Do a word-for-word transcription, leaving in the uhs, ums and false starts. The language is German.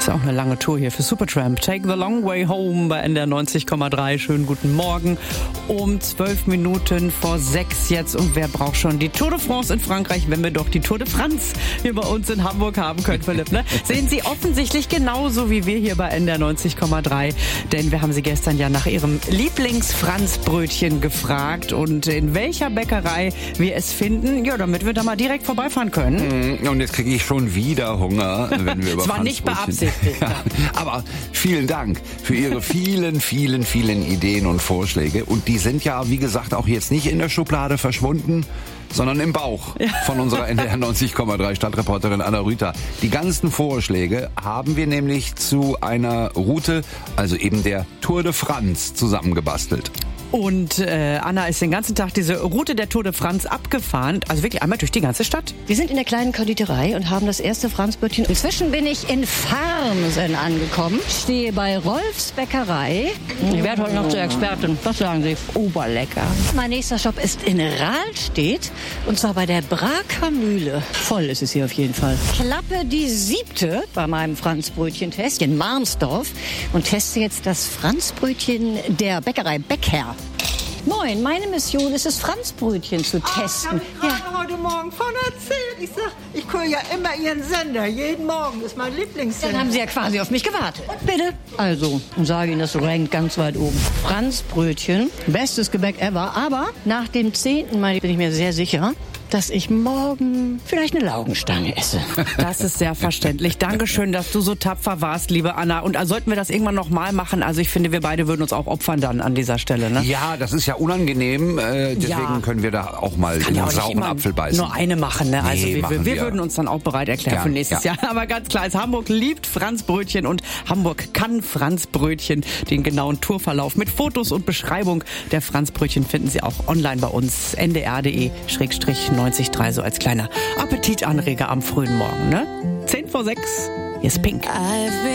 Ist auch eine lange Tour hier für Supertramp. Take the long way home bei N D R neunzig Komma drei. Schönen guten Morgen. Um zwölf Minuten vor sechs jetzt. Und wer braucht schon die Tour de France in Frankreich, wenn wir doch die Tour de France hier bei uns in Hamburg haben können, Philipp, ne? Sehen Sie offensichtlich genauso wie wir hier bei N D R neunzig Komma drei. Denn wir haben Sie gestern ja nach Ihrem Lieblings-Franzbrötchen gefragt und in welcher Bäckerei wir es finden. Ja, damit wir da mal direkt vorbeifahren können. Und jetzt kriege ich schon wieder Hunger, wenn wir über Es war nicht beabsichtigt. Ja, aber vielen Dank für Ihre vielen, vielen, vielen Ideen und Vorschläge. Und die sind ja, wie gesagt, auch jetzt nicht in der Schublade verschwunden, sondern im Bauch von unserer N D R neunzig Komma drei Stadtreporterin Anna Rüther. Die ganzen Vorschläge haben wir nämlich zu einer Route, also eben der Tour de France, zusammengebastelt. Und äh, Anna ist den ganzen Tag diese Route der Tour de France abgefahren. Also wirklich einmal durch die ganze Stadt. Wir sind in der kleinen Konditorei und haben das erste Franzbrötchen. Inzwischen bin ich in Farmsen angekommen. Stehe bei Rolfs Bäckerei. Ich werde heute noch zur Expertin. Was sagen Sie? Oberlecker. Mein nächster Shop ist in Rahlstedt. Und zwar bei der Braker Mühle. Voll ist es hier auf jeden Fall. Klappe die siebte bei meinem Franzbrötchen-Test in Marmsdorf. Und teste jetzt das Franzbrötchen der Bäckerei Beckherr. Moin, meine Mission ist es, Franzbrötchen zu testen. Ach, ich habe heute Morgen von erzählt. Ich sag, ich höre ja immer Ihren Sender. Jeden Morgen ist mein Lieblingssender. Dann haben Sie ja quasi auf mich gewartet. Bitte. Also, und sage Ihnen, das rankt ganz weit oben. Franzbrötchen, bestes Gebäck ever. Aber nach dem zehnten Mal bin ich mir sehr sicher, dass ich morgen vielleicht eine Laugenstange esse. Das ist sehr verständlich. Dankeschön, dass du so tapfer warst, liebe Anna. Und sollten wir das irgendwann nochmal machen? Also ich finde, wir beide würden uns auch opfern dann an dieser Stelle. Ne? Ja, das ist ja unangenehm. Äh, deswegen Ja. können wir da auch mal in Ja, den auch nicht sauren immer Apfel beißen. nur eine machen. Ne? Also Nee, wir, machen wir wir. würden uns dann auch bereit erklären Ja, für nächstes ja. Jahr. Aber ganz klar ist, Hamburg liebt Franzbrötchen und Hamburg kann Franzbrötchen. Den genauen Tourverlauf mit Fotos und Beschreibung der Franzbrötchen finden Sie auch online bei uns. N D R Punkt D E neunzig Komma drei so als kleiner Appetitanreger am frühen Morgen. Ne? zehn vor sechs. Hier ist Pink.